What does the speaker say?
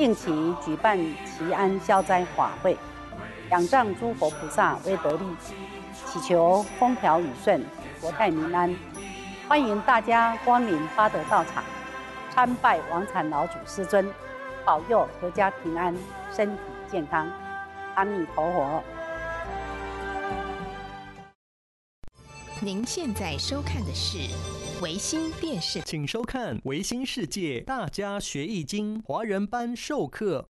定期举办祈安消灾法会，仰仗诸佛菩萨威德力，祈求风调雨顺、国泰民安。欢迎大家光临八德道场，参拜王禅老祖师尊，保佑阖家平安、身体健康。阿弥陀佛。 您现在收看的是维新电视， 请收看维新世界大家学易经华人班授课